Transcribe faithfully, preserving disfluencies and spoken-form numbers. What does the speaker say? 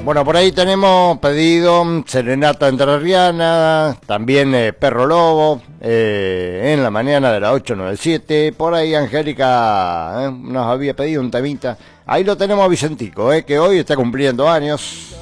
Bueno, por ahí tenemos pedido Serenata Entrerriana, también eh, Perro Lobo, eh, en la mañana de las ocho noventa y siete. Por ahí Angélica eh, nos había pedido un temita. Ahí lo tenemos a Vicentico, eh, que hoy está cumpliendo años.